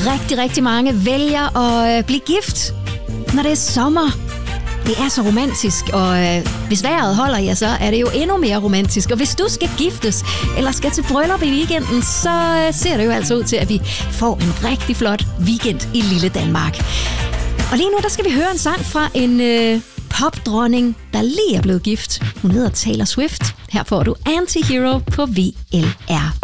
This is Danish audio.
rigtig, rigtig mange vælger at blive gift, når det er sommer. Det er så romantisk, og hvis vejret holder, ja, så er det jo endnu mere romantisk. Og hvis du skal giftes, eller skal til bryllup i weekenden, så ser det jo altså ud til, at vi får en rigtig flot weekend i lille Danmark. Og lige nu, der skal vi høre en sang fra en popdronning, der lige er blevet gift. Hun hedder Taylor Swift. Her får du Anti-Hero på VLR.